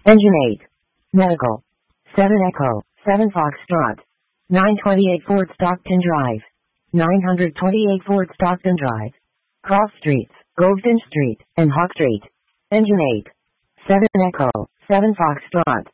Engine 8. Medical. 7 Echo, 7 Foxtrot. 928 Fort Stockton Drive. 928 Fort Stockton Drive. Cross Streets, Govden Street, and Hawk Street. Engine 8. 7 Echo, 7 Foxtrot.